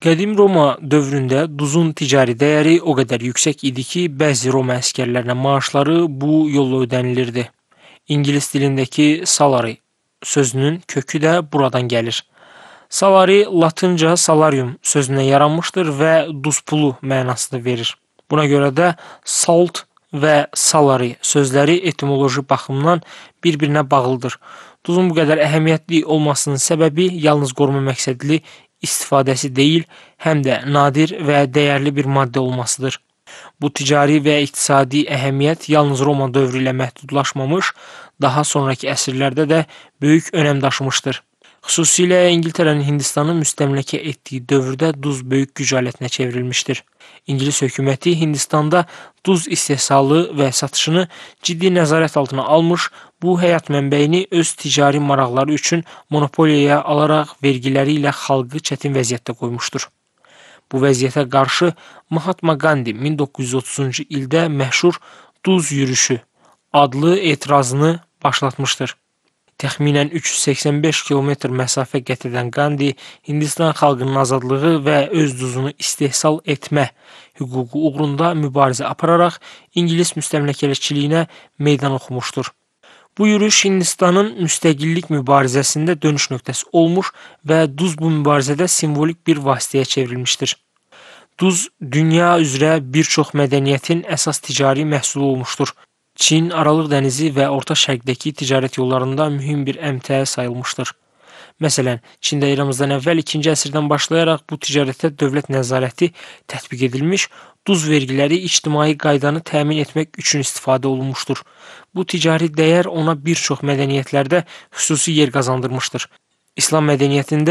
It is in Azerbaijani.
Qədim Roma dövründə duzun ticari dəyəri o qədər yüksək idi ki, bəzi Roma əsgərlərinə maaşları bu yolla ödənilirdi. İngilis dilindəki salary sözünün kökü də buradan gəlir. Salary latınca salarium sözündən yaranmışdır və duz pulu mənasını verir. Buna görə də salt və salary sözləri etimoloji baxımdan bir-birinə bağlıdır. Duzun bu qədər əhəmiyyətli olmasının səbəbi yalnız qoruma məqsədli istifadəsi deyil, həm də nadir və dəyərli bir maddə olmasıdır. Bu ticari və iqtisadi əhəmiyyət yalnız Roma dövrü ilə məhdudlaşmamış, daha sonraki əsrlərdə də böyük önəm daşımışdır. Xüsusilə İngiltərənin Hindistanı müstəmləkə etdiyi dövrdə duz böyük güc alətinə çevrilmişdir. İngilis hökuməti Hindistanda duz istehsalı və satışını ciddi nəzarət altına almış, bu həyat mənbəyini öz ticari maraqları üçün monopoliyaya alaraq vergiləri ilə xalqı çətin vəziyyətdə qoymuşdur. Bu vəziyyətə qarşı Mahatma Gandhi 1930-cu ildə məşhur Duz yürüyüşü adlı etirazını başlatmışdır. Təxminən 385 kilometr məsafə qət edən Gandhi, Hindistan xalqının azadlığı və öz duzunu istehsal etmə hüququ uğrunda mübarizə apararaq İngilis müstəmləkəçiliyinə meydan oxumuşdur. Bu yürüyüş Hindistanın müstəqillik mübarizəsində dönüş nöqtəsi olmuş və duz bu mübarizədə simvolik bir vasitəyə çevrilmişdir. Duz dünya üzrə bir çox mədəniyyətin əsas ticari məhsulu olmuşdur. Çin, Aralıq dənizi və Orta Şərqdəki ticarət yollarında mühüm bir əmtəə sayılmışdır. Məsələn, Çində eramızdan əvvəl 2-ci əsrdən başlayaraq bu ticarətə dövlət nəzarəti tətbiq edilmiş, duz vergiləri ictimai qaydanı təmin etmək üçün istifadə olunmuşdur. Bu ticari dəyər ona bir çox mədəniyyətlərdə xüsusi yer qazandırmışdır. İslam mədəniyyətində